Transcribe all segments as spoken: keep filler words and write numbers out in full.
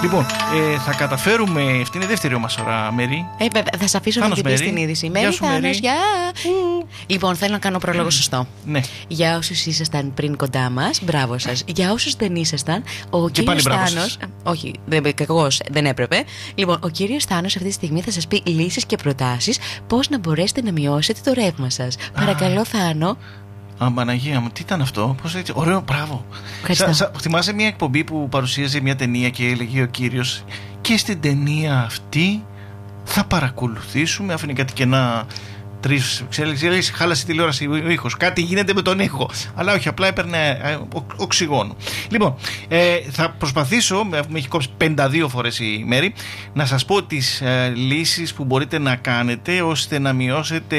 Λοιπόν, ε, θα καταφέρουμε. Αυτή είναι η δεύτερη μας ώρα, Μέρη. Ε, θα σε αφήσω Θάνος, να την πει Μέρη. την είδηση. Γεια Μέρη, σου, Θάνος, Μέρη. γεια. Λοιπόν, θέλω να κάνω πρόλογο σωστό. Ναι. Για όσους ήσασταν πριν κοντά μας, μπράβο σας. Για όσους δεν ήσασταν, ο Και πάλι κύριος μπράβο Θάνος. σας. Όχι, δεν, κακώς, δεν έπρεπε. Λοιπόν, ο κύριος Θάνος αυτή τη στιγμή θα σας πει λύσεις και προτάσεις πώς να μπορέσετε να μειώσετε το ρεύμα σας. Παρακαλώ, Θάνο. Α, Παναγία μου, τι ήταν αυτό, πώς έτσι, ωραίο, μπράβο. Ευχαριστώ. Σα, σα, θυμάσαι μια εκπομπή που παρουσίαζε μια ταινία και έλεγε ο κύριος, και στην ταινία αυτή θα παρακολουθήσουμε, άφηνε κάτι κενά. Τρεις, ξέρεις, χάλασε η τηλεόραση ο ήχος. Κάτι γίνεται με τον ήχο. Αλλά όχι, απλά έπαιρνε οξυγόνο. Λοιπόν, ε, θα προσπαθήσω, με έχει κόψει πενήντα δύο φορές η Μέρη, να σας πω τις ε, λύσεις που μπορείτε να κάνετε ώστε να μειώσετε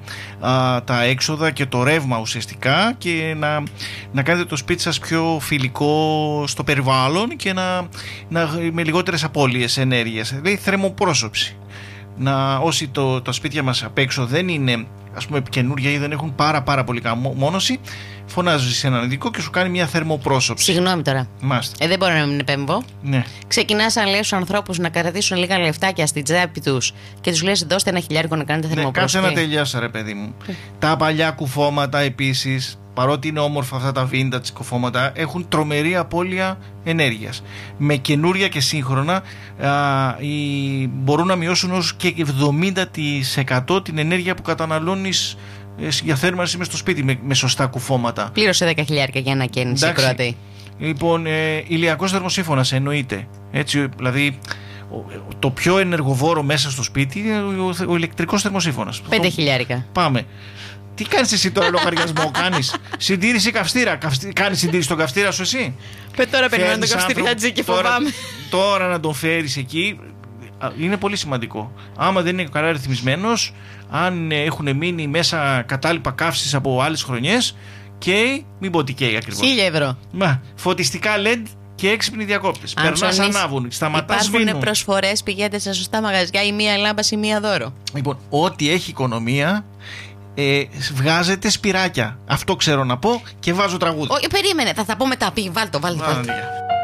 α, τα έξοδα και το ρεύμα ουσιαστικά και να, να κάνετε το σπίτι σας πιο φιλικό στο περιβάλλον και να, να, με λιγότερες απώλειες ενέργειας. Δηλαδή θερμοπρόσωψη. Να, όσοι το, τα σπίτια μας απ' έξω δεν είναι, ας πούμε, καινούργια ή δεν έχουν πάρα πάρα πολύ μόνωση, φωνάζεις σε έναν ειδικό και σου κάνει μια θερμοπρόσωψη. Συγγνώμη τώρα. Μάστε. Ε, δεν μπορώ να μην επέμβω. Ναι. Ξεκινάς να λες στους ανθρώπους να κρατήσουν λίγα λεφτάκια στην τσέπη τους και τους λες δώστε ένα χιλιάρικο να κάνετε Ναι, θερμοπρόσωψη. κάτσε να τελειώσω, ρε παιδί μου. Τα παλιά κουφώματα επίσης, παρότι είναι όμορφα αυτά τα vintage κουφώματα, έχουν τρομερή απώλεια ενέργειας. Με καινούρια και σύγχρονα α, οι, μπορούν να μειώσουν ως και εβδομήντα τοις εκατό την ενέργεια που καταναλώνεις ε, για θέρμανση μες στο σπίτι με, με σωστά κουφώματα. Πλήρωσε δέκα χιλιάρικα για ανακαίνιση, Κροατή. Λοιπόν, ε, ηλιακός θερμοσύφωνας εννοείται. Έτσι, δηλαδή το πιο ενεργοβόρο μέσα στο σπίτι είναι ο, ο ηλεκτρικός θερμοσύφωνας. Πέντε χιλιάρικα. Πάμε. Τι κάνεις εσύ τώρα, λογαριασμό κάνεις? Συντήρηση καυστήρα. Καυστη... Κάνεις συντήρηση στον καυστήρα σου εσύ? Πε τώρα περιμένω τον Φέρνεις καυστήριατζή και άνθρωπο- φοβάμαι. Τώρα, τώρα να τον φέρεις εκεί είναι πολύ σημαντικό. Άμα δεν είναι καλά ρυθμισμένος, αν έχουν μείνει μέσα κατάλοιπα καύσης από άλλες χρονιές, και μην πω τι καίει ακριβώς. Χίλια ευρώ. Μα, φωτιστικά ελ ι ντι και έξυπνοι διακόπτες. Αν Περνάς, ψωνείς, ανάβουν, σταματάς, σβήνουν. Υπάρχουν προσφορές, πηγαίνετε σε σωστά μαγαζιά, η μία λάμπα ή μία δώρο. Λοιπόν, ό,τι έχει οικονομία ε, βγάζετε σπυράκια. Αυτό ξέρω να πω και βάζω τραγούδι. Όχι, περίμενε, θα τα πω μετά. Πήγε, βάλτο, βάλτο. Άντε, βάλτο. γεια.